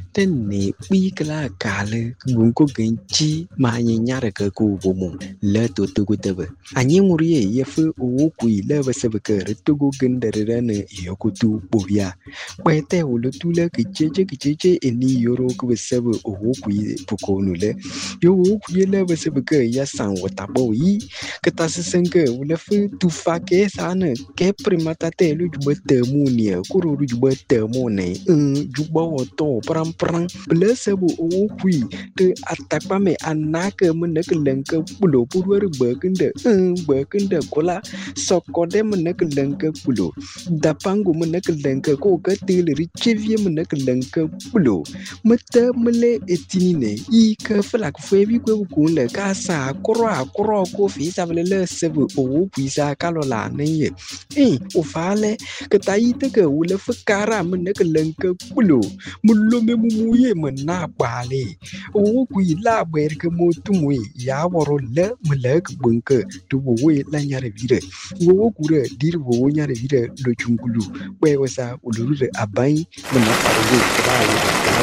Tene bikla kale gunko genchi ma nyara ka ku bomo le to tugu tebe anyi murie yefu owo kui le besebe ke tugu gendere ne yokutu bobia kwete ulutule kicheche eni yoro ku besebe owo kui pukonu le yo owo kui le besebe ke ya san watabo yi ketassenke ulefu tufake sana ke primata te lu jubete munia kuro jubete mone jubo to pram blessable owo kui te atakpame anake meneke lenke pulo purwer bekende kola sokode meneke lenke pulo dapangu meneke lenke ko gatil richevie meneke lenke pulo mete mele etinine I ke flak febi kwe kunle kasa akro ko fisa vele sebe owo kui sa kalola neye ofale ketayite ke ule fukara meneke lenke pulo mulome mumuye mena bale o kui la ber ke motumwe ya woro le mlek bunke to we la nyare vire wo kure dir wo nyare vire lo chungulu we wasa uluru abai mena parwe ba